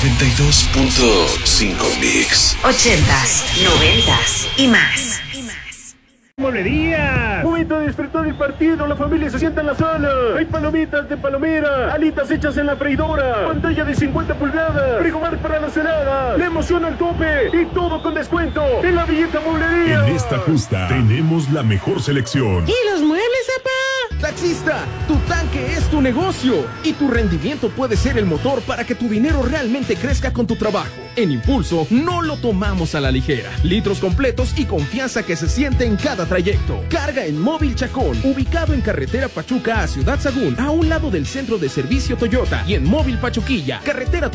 92.5 Mix. 80s, 90s y más. ¡Molería! Momento de disfrutar del partido, la familia se sienta en la sala. Hay palomitas de palomera, alitas hechas en la freidora, pantalla de 50 pulgadas, frigobar para la celada, la emoción al tope y todo con descuento en la Villeta Mueblería. En esta justa tenemos la mejor selección. ¿Y los muebles, papá? Taxista, tu tanque es tu negocio y tu rendimiento puede ser el motor para que tu dinero realmente crezca con tu trabajo. En Impulso no lo tomamos a la ligera. Litros completos y confianza que se siente en cada trayecto. Carga en Móvil Chacón, ubicado en carretera Pachuca a Ciudad Sagún, a un lado del centro de servicio Toyota, y en Móvil Pachuquilla, carretera